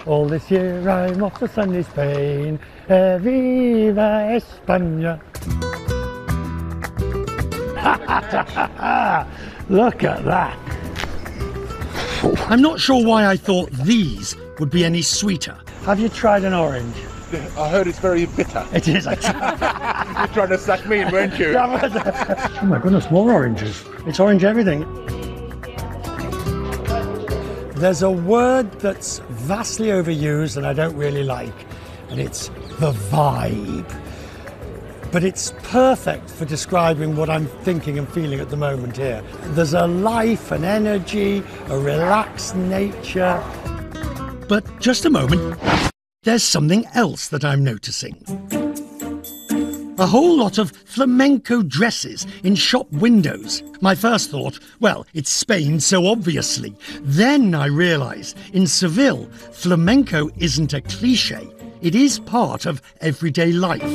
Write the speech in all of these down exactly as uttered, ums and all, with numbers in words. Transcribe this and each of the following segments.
All this year I'm off to sunny Spain. Eh, viva España. Look at that. I'm not sure why I thought these would be any sweeter. Have you tried an orange? I heard it's very bitter. It is. You're trying to suck me in, weren't you? Oh my goodness, more oranges. It's orange everything. There's a word that's vastly overused and I don't really like, and it's the vibe. But it's perfect for describing what I'm thinking and feeling at the moment here. There's a life, an energy, a relaxed nature. But just a moment, there's something else that I'm noticing. A whole lot of flamenco dresses in shop windows. My first thought, well, it's Spain, so obviously. Then I realised, in Seville, flamenco isn't a cliché. It is part of everyday life.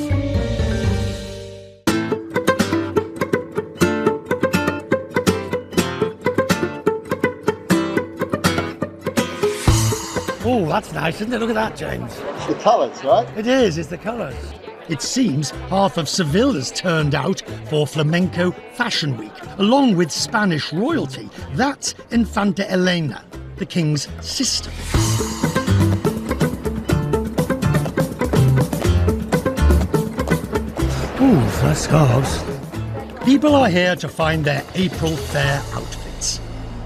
Oh, that's nice, isn't it? Look at that, James. It's the colours, right? It is, it's the colours. It seems half of Seville has turned out for Flamenco Fashion Week, along with Spanish royalty. That's Infanta Elena, the king's sister. Ooh, nice scarves. People are here to find their April Fair outfits.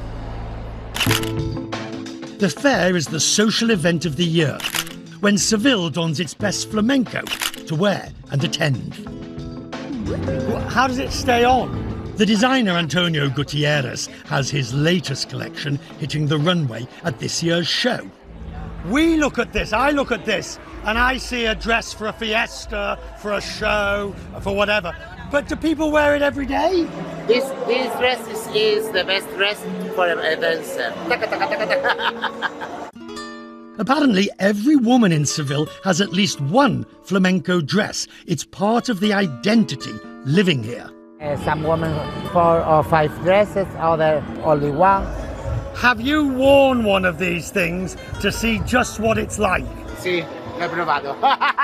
The fair is the social event of the year, when Seville dons its best flamenco to wear and attend. How does it stay on? The designer Antonio Gutierrez has his latest collection hitting the runway at this year's show. We look at this, I look at this, and I see a dress for a fiesta, for a show, for whatever. But do people wear it every day? This this dress is, is the best dress for events. Apparently, every woman in Seville has at least one flamenco dress. It's part of the identity living here. Uh, some women four or five dresses, other only one. Have you worn one of these things to see just what it's like? Sí, lo he probado.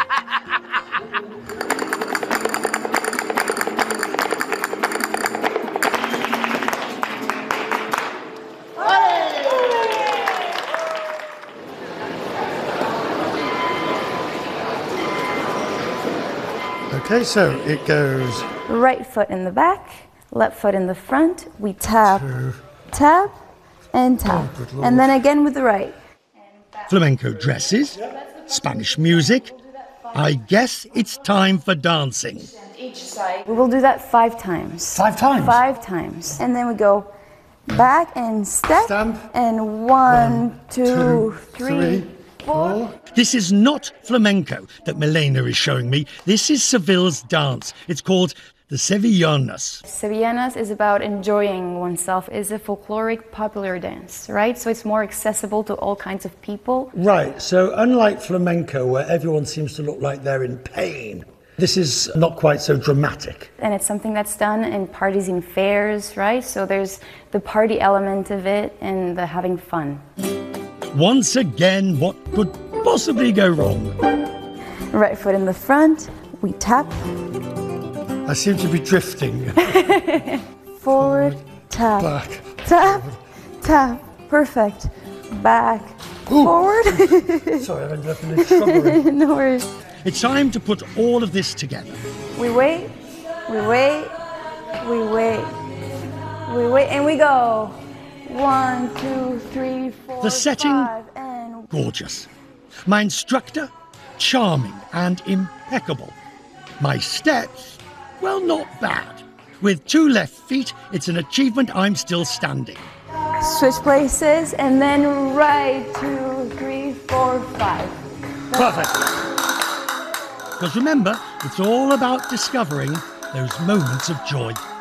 Okay, so it goes right foot in the back, left foot in the front. We tap, Two. tap, and tap. Oh, good Lord. And then again with the right. Flamenco dresses, Spanish music. I guess it's time for dancing. Each side. We will do that five times. Five times? Five times. And then we go back and step. Stamp. And one, One, two, two, three, three, four. four. This is not flamenco that Milena is showing me. This is Seville's dance. It's called the Sevillanas. Sevillanas is about enjoying oneself. It's a folkloric popular dance, right? So it's more accessible to all kinds of people. Right, so unlike flamenco, where everyone seems to look like they're in pain, this is not quite so dramatic. And it's something that's done in parties, in fairs, right? So there's the party element of it and the having fun. Once again, what could possibly go wrong? Right foot in the front, we tap. I seem to be drifting. Forward, tap, Back. tap, tap. Perfect. Back, Ooh. forward. Sorry, I've ended up in this shrubbery. No worries. It's time to put all of this together. We wait, we wait, we wait, we wait, and we go. One, two, three, four, The setting? five, and... Gorgeous. My instructor? Charming and impeccable. My steps? Well, not bad. With two left feet, it's an achievement I'm still standing. Switch places, and then right, two, three, four, five. Perfect. Because remember, it's all about discovering those moments of joy.